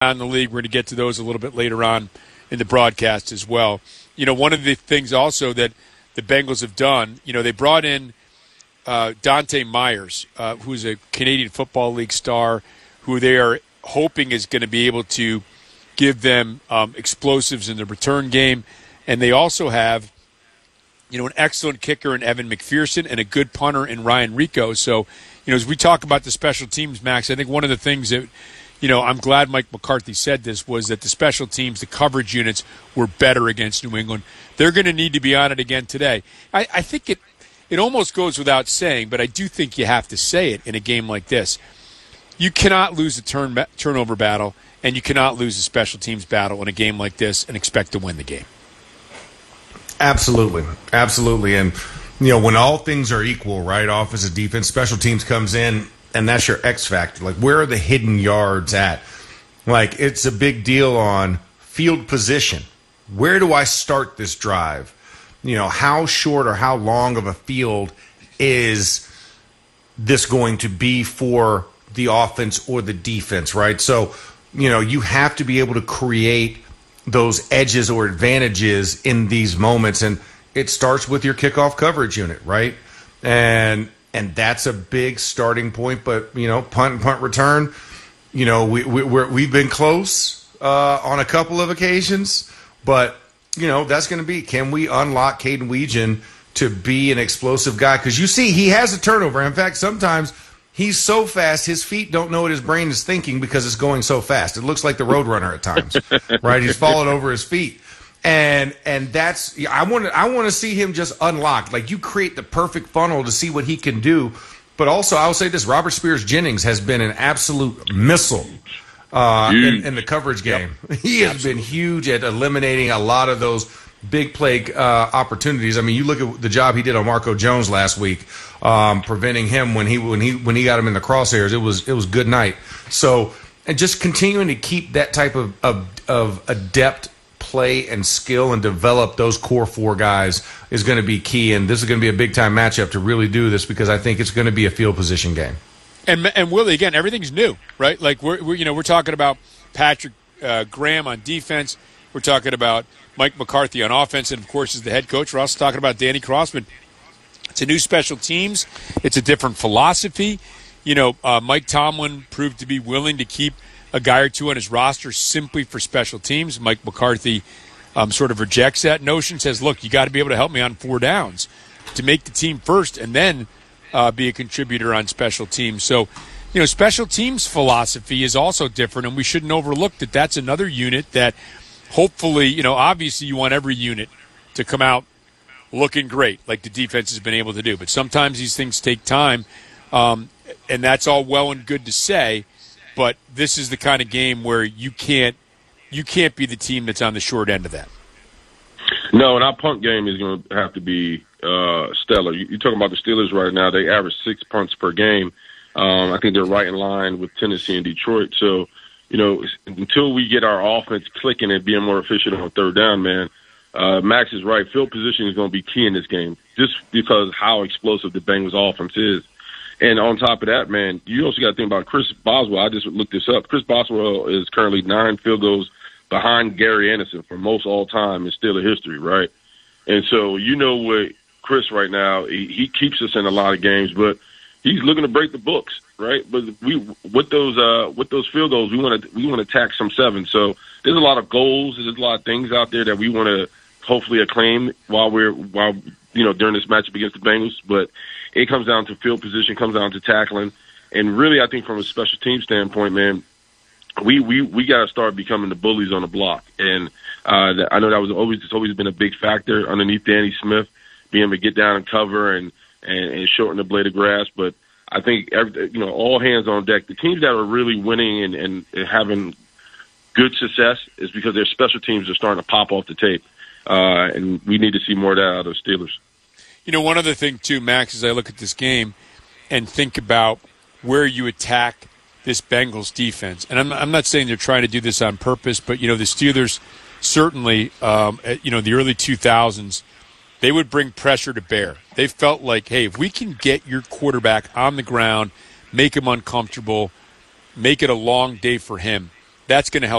in the league. We're going to get to those a little bit later on in the broadcast as well. One of the things also that the Bengals have done, they brought in Dante Myers, who's a Canadian Football League star, who they are hoping is going to be able to give them explosives in the return game. And they also have, an excellent kicker in Evan McPherson and a good punter in Ryan Rico. So, as we talk about the special teams, Max, I think one of the things that, I'm glad Mike McCarthy said this, was that the special teams, the coverage units, were better against New England. They're going to need to be on it again today. I think it almost goes without saying, but I do think you have to say it in a game like this. You cannot lose a turnover battle, and you cannot lose a special teams battle in a game like this and expect to win the game. Absolutely. Absolutely. And, when all things are equal, right, offensive, defense, special teams comes in, and that's your X factor. Like, where are the hidden yards at? Like, it's a big deal on field position. Where do I start this drive? How short or how long of a field is this going to be for the offense or the defense, right? So, you have to be able to create those edges or advantages in these moments, and it starts with your kickoff coverage unit, right? And that's a big starting point. But punt and punt return, we've been close on a couple of occasions, but that's going to be, can we unlock Caden Weegan to be an explosive guy? Because he has a turnover. In fact, sometimes he's so fast, his feet don't know what his brain is thinking because it's going so fast. It looks like the Roadrunner at times, right? He's falling over his feet. And that's, I want to see him just unlocked. Like, you create the perfect funnel to see what he can do. But also, I'll say this, Robert Spears-Jennings has been an absolute missile in the coverage game. Yep. He has been huge at eliminating a lot of those big play opportunities. I mean, you look at the job he did on Marco Jones last week, preventing him when he got him in the crosshairs. It was good night. So, and just continuing to keep that type of adept play and skill and develop those core four guys is going to be key. And this is going to be a big time matchup to really do this, because I think it's going to be a field position game. And Willie, again, everything's new, right? Like we're talking about Patrick Graham on defense. We're talking about Mike McCarthy on offense, and of course, as the head coach, we're also talking about Danny Crossman. It's a new special teams. It's a different philosophy. Mike Tomlin proved to be willing to keep a guy or two on his roster simply for special teams. Mike McCarthy sort of rejects that notion, says, look, you got to be able to help me on 4 downs to make the team first and then be a contributor on special teams. So, special teams philosophy is also different, and we shouldn't overlook that that's another unit that hopefully, obviously you want every unit to come out looking great like the defense has been able to do. But sometimes these things take time, and that's all well and good to say. But this is the kind of game where you can't be the team that's on the short end of that. No, and our punt game is going to have to be stellar. You're talking about the Steelers right now. They average 6 punts per game. I think they're right in line with Tennessee and Detroit. So, until we get our offense clicking and being more efficient on 3rd down, man, Max is right. Field position is going to be key in this game, just because how explosive the Bengals offense is. And on top of that, man, you also got to think about Chris Boswell. I just looked this up. Chris Boswell is currently 9 field goals behind Gary Anderson for most all time in Steeler history, right? And so what Chris right now, he keeps us in a lot of games, but he's looking to break the books, right? But with those field goals, we want to attack some 7. So there's a lot of goals, there's a lot of things out there that we want to hopefully acclaim while during this matchup against the Bengals. But it comes down to field position, comes down to tackling, and really, I think from a special team standpoint, man, we got to start becoming the bullies on the block. And I know it's always been a big factor underneath Danny Smith, being able to get down and cover and shorten the blade of grass. But I think all hands on deck. The teams that are really winning and having good success is because their special teams are starting to pop off the tape. And we need to see more of that out of the Steelers. One other thing, too, Max, as I look at this game and think about where you attack this Bengals defense, and I'm not saying they're trying to do this on purpose, but, the Steelers certainly, the early 2000s, they would bring pressure to bear. They felt like, hey, if we can get your quarterback on the ground, make him uncomfortable, make it a long day for him, That's going to help